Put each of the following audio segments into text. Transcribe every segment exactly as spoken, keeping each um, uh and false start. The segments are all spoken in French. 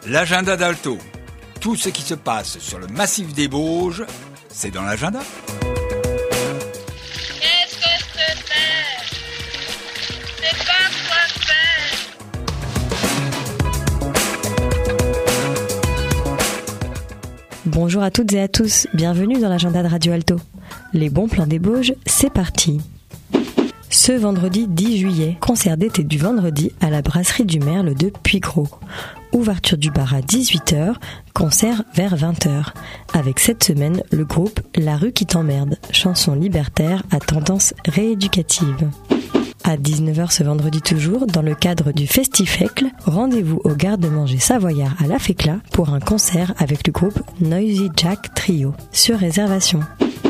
L'agenda d'Alto. Tout ce qui se passe sur le massif des Bauges, c'est dans l'agenda. Qu'est-ce que je peux faire? Je sais pas quoi faire. Bonjour à toutes et à tous, bienvenue dans l'agenda de Radio Alto. Les bons plans des Bauges, c'est parti. Ce vendredi dix juillet, concert d'été du vendredi à la brasserie du Merle de Puycros. Ouverture du bar à dix-huit heures, concert vers vingt heures. Avec cette semaine, le groupe La Rue qui t'emmerde, chanson libertaire à tendance rééducative. À dix-neuf heures ce vendredi toujours, dans le cadre du Festifecle, rendez-vous au garde-manger savoyard à La Fécla pour un concert avec le groupe Noisy Jack Trio, sur réservation.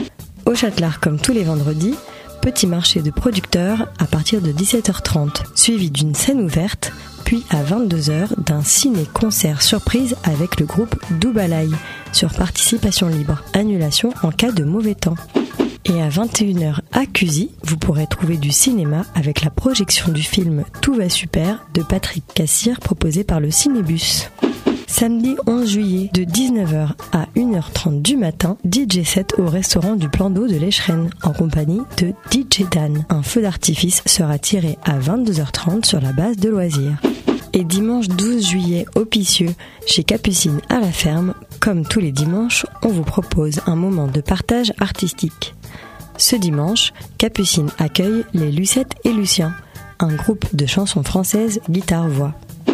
Au Châtelard, comme tous les vendredis, petit marché de producteurs à partir de dix-sept heures trente, suivi d'une scène ouverte, puis à vingt-deux heures d'un ciné-concert surprise avec le groupe Doubalaï, sur participation libre, annulation en cas de mauvais temps. Et à vingt et une heures à Cusy, vous pourrez trouver du cinéma avec la projection du film Tout va super de Patrick Cassir proposé par le Cinébus. Samedi onze juillet, de dix-neuf heures à une heure trente du matin, D J set au restaurant du Plan d'eau de l'Écheren, en compagnie de D J Dan. Un feu d'artifice sera tiré à vingt-deux heures trente sur la base de loisirs. Et dimanche douze juillet, au Picieux, chez Capucine à la ferme, comme tous les dimanches, on vous propose un moment de partage artistique. Ce dimanche, Capucine accueille les Lucettes et Lucien, un groupe de chansons françaises guitare-voix.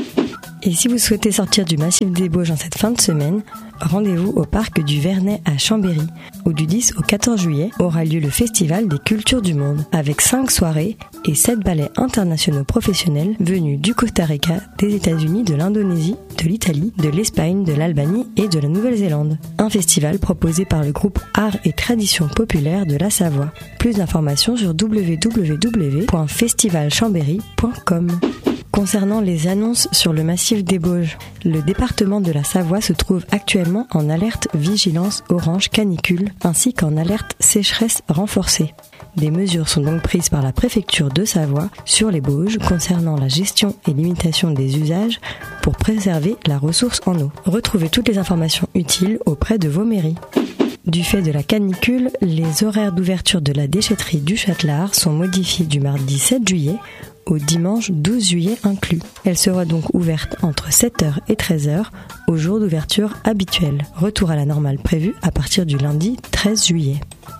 Et si vous souhaitez sortir du massif des Bauges en cette fin de semaine, rendez-vous au parc du Vernet à Chambéry, où du dix au quatorze juillet aura lieu le Festival des Cultures du Monde, avec cinq soirées et sept ballets internationaux professionnels venus du Costa Rica, des États-Unis, de l'Indonésie, de l'Italie, de l'Espagne, de l'Albanie et de la Nouvelle-Zélande. Un festival proposé par le groupe Art et Tradition Populaire de la Savoie. Plus d'informations sur w w w point festival chambéry point com. Concernant les annonces sur le massif des Bauges, le département de la Savoie se trouve actuellement en alerte vigilance orange canicule ainsi qu'en alerte sécheresse renforcée. Des mesures sont donc prises par la préfecture de Savoie sur les Bauges concernant la gestion et limitation des usages pour préserver la ressource en eau. Retrouvez toutes les informations utiles auprès de vos mairies. Du fait de la canicule, les horaires d'ouverture de la déchetterie du Châtelard sont modifiés du mardi sept juillet au dimanche douze juillet inclus. Elle sera donc ouverte entre sept heures et treize heures au jour d'ouverture habituel. Retour à la normale prévu à partir du lundi treize juillet.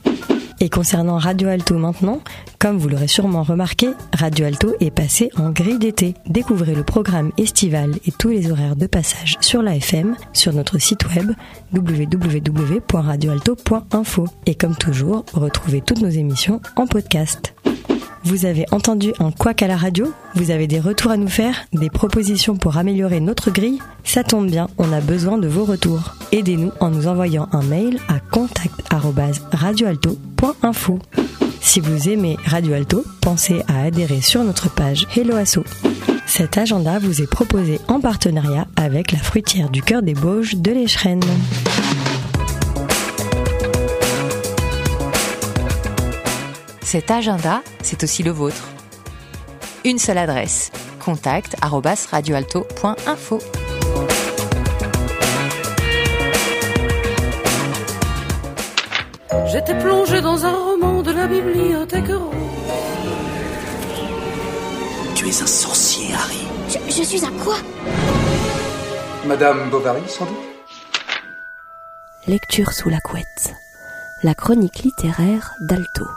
Et concernant Radio Alto maintenant, comme vous l'aurez sûrement remarqué, Radio Alto est passé en grille d'été. Découvrez le programme estival et tous les horaires de passage sur la F M sur notre site web w w w point radio alto point info. Et comme toujours, retrouvez toutes nos émissions en podcast. Vous avez entendu un couac à la radio? Vous avez des retours à nous faire? Des propositions pour améliorer notre grille? Ça tombe bien, on a besoin de vos retours. Aidez-nous en nous envoyant un mail à contact arobase radio alto point info. Si vous aimez Radio Alto, pensez à adhérer sur notre page Hello Asso. Cet agenda vous est proposé en partenariat avec la fruitière du cœur des Bauges de l'Écheren. Cet agenda, c'est aussi le vôtre. Une seule adresse, contact arobase radio alto point info. J'étais plongé dans un roman de la bibliothèque rose. Tu es un sorcier, Harry. Je, je suis un quoi? Madame Bovary, sans doute. Lecture sous la couette. La chronique littéraire d'Alto.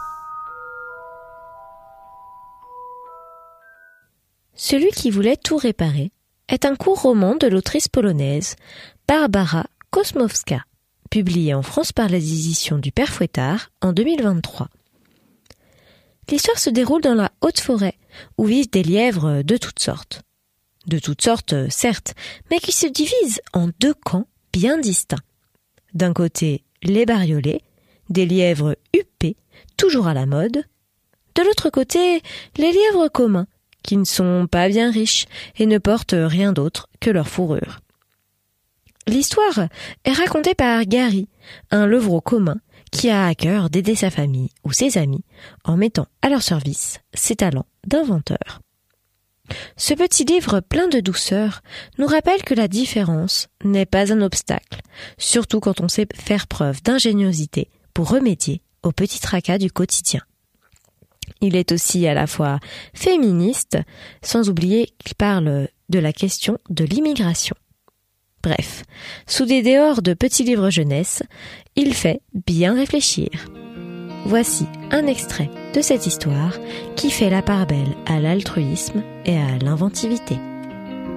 Celui qui voulait tout réparer est un court roman de l'autrice polonaise Barbara Kosmowska, publié en France par les éditions du Père Fouettard en deux mille vingt-trois. L'histoire se déroule dans la haute forêt, où vivent des lièvres de toutes sortes. De toutes sortes, certes, mais qui se divisent en deux camps bien distincts. D'un côté, les bariolés, des lièvres huppés, toujours à la mode. De l'autre côté, les lièvres communs, qui ne sont pas bien riches et ne portent rien d'autre que leur fourrure. L'histoire est racontée par Gary, un levreau commun qui a à cœur d'aider sa famille ou ses amis en mettant à leur service ses talents d'inventeur. Ce petit livre plein de douceur nous rappelle que la différence n'est pas un obstacle, surtout quand on sait faire preuve d'ingéniosité pour remédier aux petits tracas du quotidien. Il est aussi à la fois féministe, sans oublier qu'il parle de la question de l'immigration. Bref, sous des dehors de petits livres jeunesse, il fait bien réfléchir. Voici un extrait de cette histoire qui fait la part belle à l'altruisme et à l'inventivité.